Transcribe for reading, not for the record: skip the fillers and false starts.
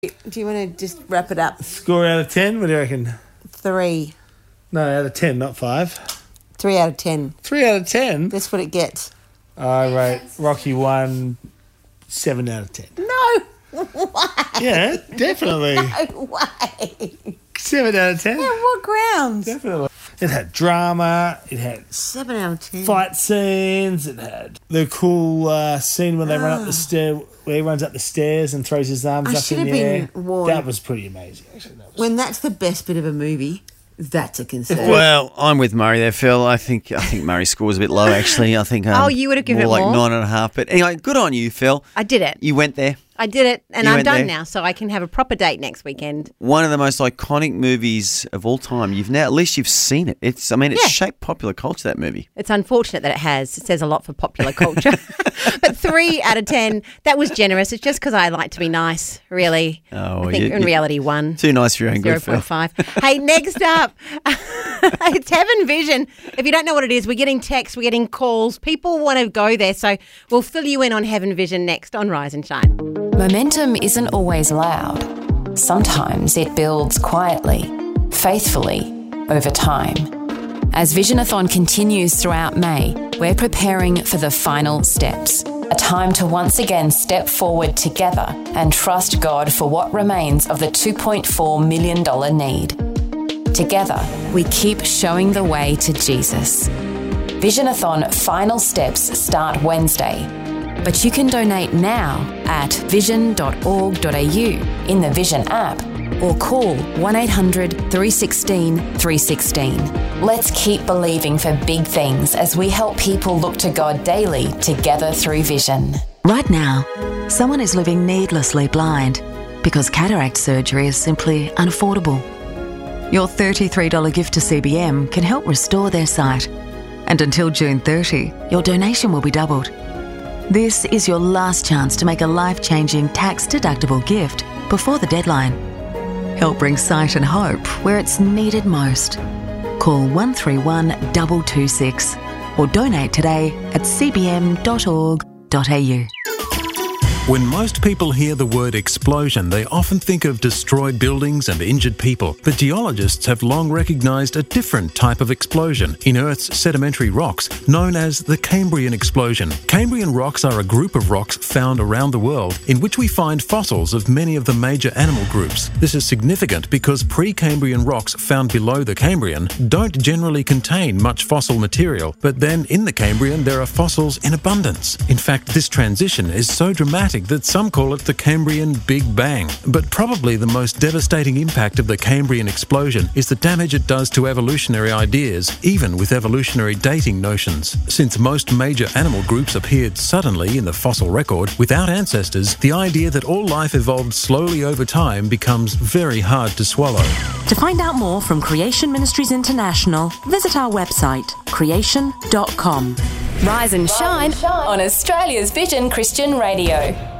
Do you want to just wrap it up? Score out of 10, what do you reckon? 3. No, out of 10, not 5. 3 out of 10. 3 out of 10? That's what it gets. I rate Rocky 1 7 out of 10. No way. Yeah, definitely. No way. 7 out of 10. Yeah, what grounds? Definitely. It had drama, it had 7 out of 10. fight scenes, it had the cool scene when they run up the stair, where he runs up the stairs and throws his arms up in the air. Warned. That was pretty amazing, actually. When that's the best bit of a movie, that's a concern. Well, I'm with Murray there, Phil. I think Murray's score was a bit low, actually. I think you would have given more it like more? 9.5. But anyway, good on you, Phil. I did it. You went there. I did it, and You I'm went done there. now, so I can have a proper date next weekend. One of the most iconic movies of all time. At least you've seen it. It's shaped popular culture, that movie. It's unfortunate that it has. It says a lot for popular culture. But 3 out of 10, that was generous. It's just because I like to be nice, really. Oh, I think in reality, 1. Too nice for your own good, Phil. 0.5. Hey, next up, it's Heaven Vision. If you don't know what it is, we're getting texts, we're getting calls. People want to go there, so we'll fill you in on Heaven Vision next on Rise and Shine. Momentum isn't always loud. Sometimes it builds quietly, faithfully, over time. As Visionathon continues throughout May, we're preparing for the final steps, a time to once again step forward together and trust God for what remains of the $2.4 million need. Together, we keep showing the way to Jesus. Visionathon final steps start Wednesday, but you can donate now at vision.org.au in the Vision app or call 1-800-316-316. Let's keep believing for big things as we help people look to God daily together through Vision. Right now, someone is living needlessly blind because cataract surgery is simply unaffordable. Your $33 gift to CBM can help restore their sight. And until June 30, your donation will be doubled. This is your last chance to make a life-changing tax-deductible gift before the deadline. Help bring sight and hope where it's needed most. Call 131 226 or donate today at cbm.org.au. When most people hear the word explosion, they often think of destroyed buildings and injured people. But geologists have long recognised a different type of explosion in Earth's sedimentary rocks, known as the Cambrian explosion. Cambrian rocks are a group of rocks found around the world in which we find fossils of many of the major animal groups. This is significant because pre-Cambrian rocks found below the Cambrian don't generally contain much fossil material, but then in the Cambrian there are fossils in abundance. In fact, this transition is so dramatic that some call it the Cambrian Big Bang. But probably the most devastating impact of the Cambrian explosion is the damage it does to evolutionary ideas, even with evolutionary dating notions. Since most major animal groups appeared suddenly in the fossil record without ancestors, the idea that all life evolved slowly over time becomes very hard to swallow. To find out more from Creation Ministries International, visit our website, creation.com. Rise and shine on Australia's Vision Christian Radio.